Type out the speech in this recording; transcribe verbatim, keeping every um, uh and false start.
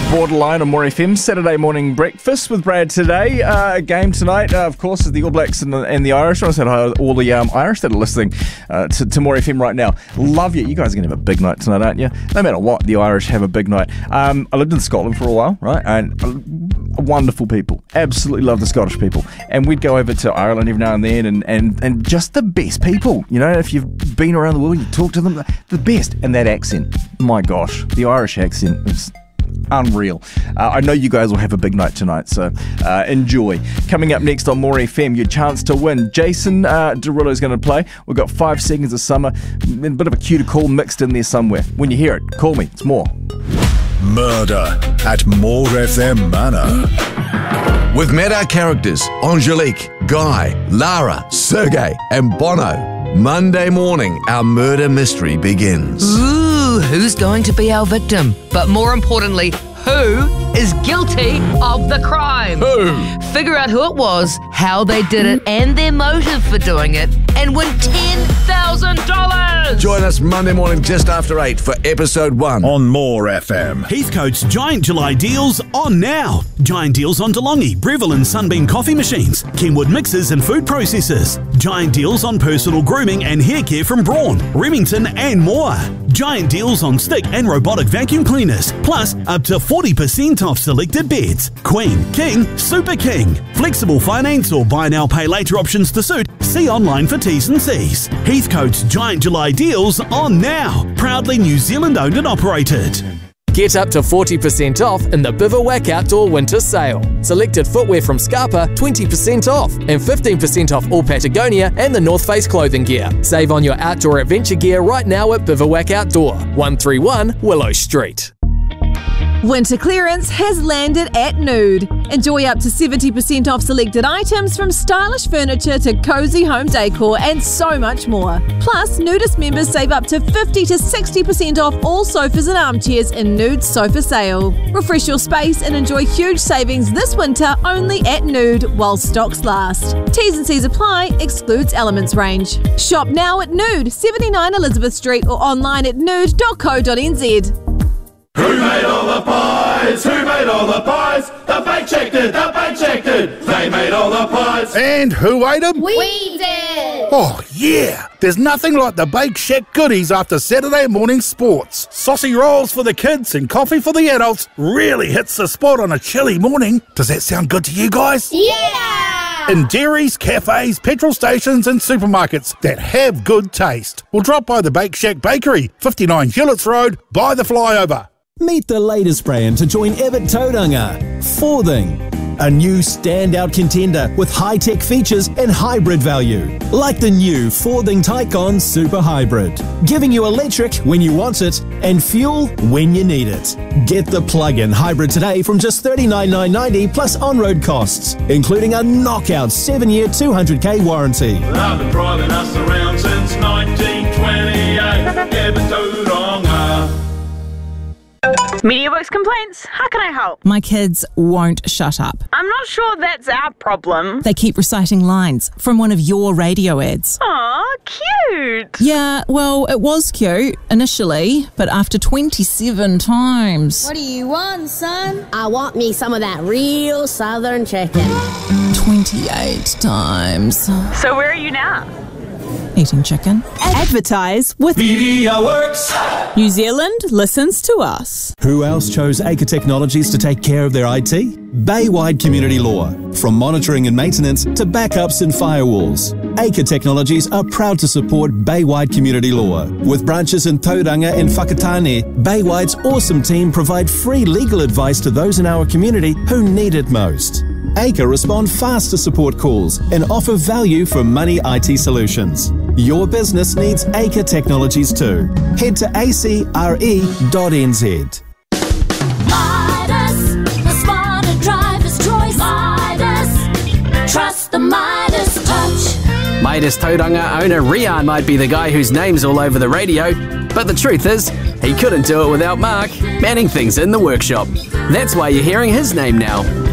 Borderline on More F M, Saturday morning breakfast with Brad today. Uh, a game tonight, uh, of course, is the All Blacks and the, and the Irish. I want to say hi to all the um, Irish that are listening uh, to, to More F M right now. Love you. You guys are going to have a big night tonight, aren't you? No matter what, the Irish have a big night. Um, I lived in Scotland for a while, right? And uh, wonderful people. Absolutely love the Scottish people. And we'd go over to Ireland every now and then and, and, and just the best people. You know, if you've been around the world, you talk to them, the best. And that accent, my gosh, the Irish accent is unreal. Uh, I know you guys will have a big night tonight, so uh, enjoy. Coming up next on More F M, your chance to win. Jason uh, Derulo is going to play. We've got five seconds of summer, a bit of a cue to call mixed in there somewhere. When you hear it, call me. It's more. Murder at More F M Manor. With met our characters, Angelique, Guy, Lara, Sergey and Bono. Monday morning, our murder mystery begins. Ooh, who's going to be our victim? But more importantly, who is guilty of the crime? Who? Figure out who it was, how they did it, and their motive for doing it, and win ten thousand dollars! Join us Monday morning just after eight for episode one. On More F M. Heathcote's Giant July deals on now. Giant deals on DeLonghi, Breville and Sunbeam coffee machines, Kenwood mixers and food processors. Giant deals on personal grooming and hair care from Braun, Remington and more. Giant deals on stick and robotic vacuum cleaners. Plus, up to forty percent off selected beds. Queen, King, Super King. Flexible finance or buy now pay later options to suit. See online for T's and C's. Heathcote's Giant July deals on now. Proudly New Zealand owned and operated. Get up to forty percent off in the Bivouac Outdoor Winter Sale. Selected footwear from Scarpa, twenty percent off, and fifteen percent off all Patagonia and the North Face clothing gear. Save on your outdoor adventure gear right now at Bivouac Outdoor, one thirty-one Willow Street. Winter clearance has landed at Nude. Enjoy up to seventy percent off selected items from stylish furniture to cozy home decor and so much more. Plus, Nudist members save up to fifty to sixty percent off all sofas and armchairs in Nude's sofa sale. Refresh your space and enjoy huge savings this winter only at Nude while stocks last. T's and C's apply, excludes Elements range. Shop now at Nude, seventy-nine Elizabeth Street or online at nude dot co dot n z. Who made all the pies? Who made all the pies? The Bake Shack did, the Bake Shack did. They made all the pies. And who ate them? We did. Oh, yeah. There's nothing like the Bake Shack goodies after Saturday morning sports. Saucy rolls for the kids and coffee for the adults really hits the spot on a chilly morning. Does that sound good to you guys? Yeah! In dairies, cafes, petrol stations and supermarkets that have good taste. We'll drop by the Bake Shack Bakery, fifty-nine Hewletts Road, by the flyover. Meet the latest brand to join Evatt Tauranga, Forthing. A new standout contender with high-tech features and hybrid value. Like the new Forthing Tycon Super Hybrid. Giving you electric when you want it and fuel when you need it. Get the plug-in hybrid today from just thirty-nine thousand nine hundred ninety plus on-road costs, including a knockout seven-year two hundred k warranty. I've been driving us around since nineteen twenty-eight. Evatt Tauranga. MediaWorks complaints. How can I help? My kids won't shut up. I'm not sure that's our problem. They keep reciting lines from one of your radio ads. Aw, cute. Yeah, well, it was cute initially, but after twenty-seven times. What do you want, son? I want me some of that real southern chicken. twenty-eight times. So where are you now? Eating chicken. Advertise with MediaWorks. New Zealand listens to us. Who else chose Acre Technologies to take care of their I T? Baywide Community Law. From monitoring and maintenance to backups and firewalls. Acre Technologies are proud to support Baywide Community Law. With branches in Tauranga and Whakatane, Baywide's awesome team provide free legal advice to those in our community who need it most. Acre respond fast to support calls and offer value for money I T solutions. Your business needs Acre Technologies too. Head to a c r e dot n z. Midas, the smarter driver's choice. Midas, trust the Midas touch. Midas Tauranga owner Rian might be the guy whose name's all over the radio, but the truth is, he couldn't do it without Mark manning things in the workshop. That's why you're hearing his name now.